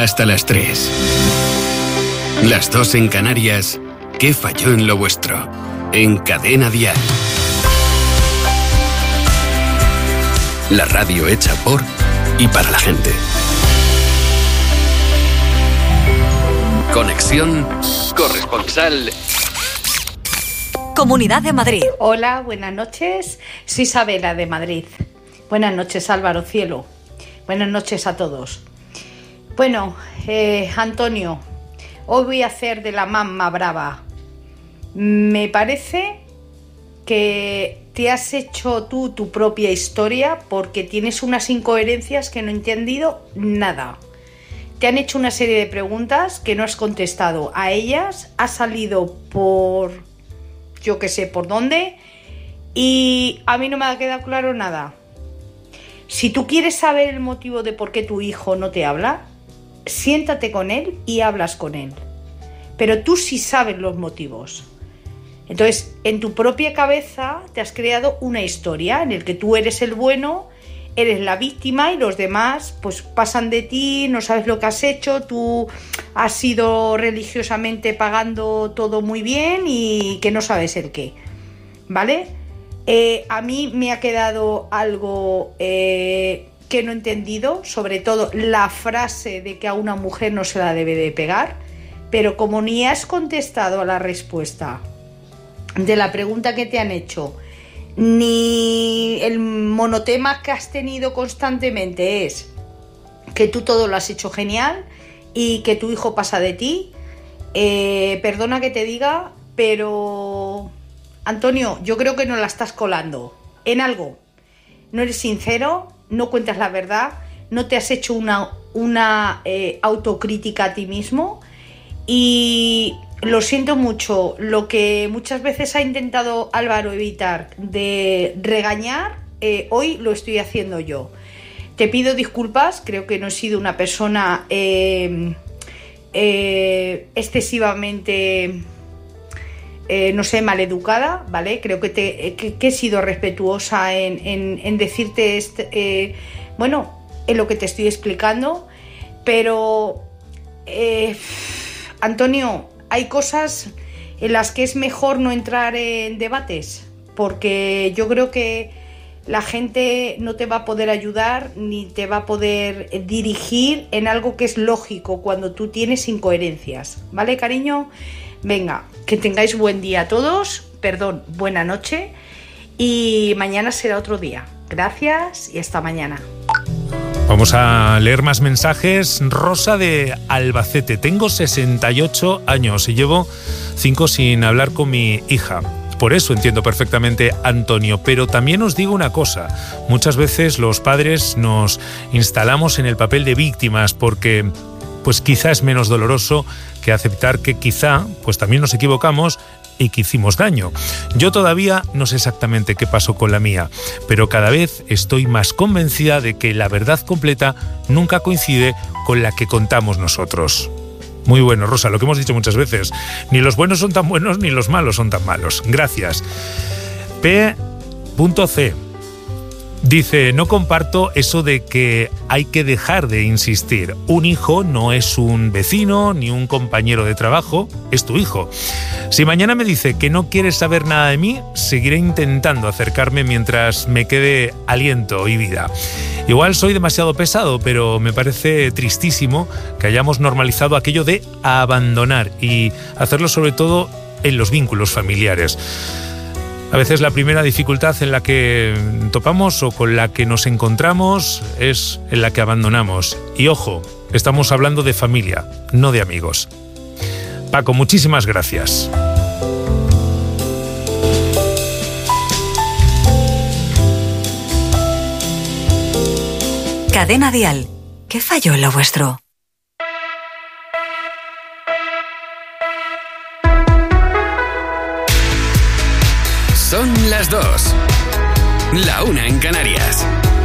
hasta las 3. Las 2 en Canarias. ¿Qué falló en lo vuestro? En Cadena Dial. La radio hecha por y para la gente. Conexión corresponsal. Comunidad de Madrid. Hola, buenas noches. Soy Isabela de Madrid. Buenas noches, Álvaro Cielo. Buenas noches a todos. Bueno, Antonio, hoy voy a hacer de la mamá brava. Me parece que te has hecho tú tu propia historia porque tienes unas incoherencias que no he entendido nada. Te han hecho una serie de preguntas que no has contestado. A ellas has salido por... yo qué sé por dónde, y a mí no me ha quedado claro nada. Si tú quieres saber el motivo de por qué tu hijo no te habla, siéntate con él y hablas con él. Pero tú sí sabes los motivos. Entonces, en tu propia cabeza te has creado una historia en la que tú eres el bueno, eres la víctima y los demás pues pasan de ti, no sabes lo que has hecho, tú has ido religiosamente pagando todo muy bien y que no sabes el qué, ¿vale? A mí me ha quedado algo que no he entendido, sobre todo la frase de que a una mujer no se la debe de pegar, pero como ni has contestado a la respuesta de la pregunta que te han hecho, ni el monotema que has tenido constantemente es que tú todo lo has hecho genial y que tu hijo pasa de ti, perdona que te diga, pero Antonio, yo creo que no la estás colando en algo. No eres sincero, no cuentas la verdad, no te has hecho una autocrítica a ti mismo y... Lo siento mucho, lo que muchas veces ha intentado Álvaro evitar de regañar, hoy lo estoy haciendo yo. Te pido disculpas, creo que no he sido una persona excesivamente, no sé, maleducada, ¿vale? Creo que he sido respetuosa en decirte, bueno, en lo que te estoy explicando, pero, Antonio... Hay cosas en las que es mejor no entrar en debates, porque yo creo que la gente no te va a poder ayudar ni te va a poder dirigir en algo que es lógico cuando tú tienes incoherencias. ¿Vale, cariño? Venga, que tengáis buen día a todos, buena noche, y mañana será otro día. Gracias y hasta mañana. Vamos a leer más mensajes. Rosa de Albacete. Tengo 68 años y llevo 5 sin hablar con mi hija. Por eso entiendo perfectamente a Antonio, pero también os digo una cosa. Muchas veces los padres nos instalamos en el papel de víctimas porque pues quizá es menos doloroso que aceptar que quizá pues también nos equivocamos y que hicimos daño. Yo todavía no sé exactamente qué pasó con la mía, pero cada vez estoy más convencida de que la verdad completa nunca coincide con la que contamos nosotros. Muy bueno, Rosa, lo que hemos dicho muchas veces. Ni los buenos son tan buenos, ni los malos son tan malos. Gracias. P.C. Dice, no comparto eso de que hay que dejar de insistir. Un hijo no es un vecino ni un compañero de trabajo, es tu hijo. Si mañana me dice que no quiere saber nada de mí, seguiré intentando acercarme mientras me quede aliento y vida. Igual soy demasiado pesado, pero me parece tristísimo que hayamos normalizado aquello de abandonar y hacerlo sobre todo en los vínculos familiares. A veces la primera dificultad en la que topamos o con la que nos encontramos es en la que abandonamos. Y ojo, estamos hablando de familia, no de amigos. Paco, muchísimas gracias. Cadena Dial. ¿Qué falló en lo vuestro? Son las 2. La 1 en Canarias.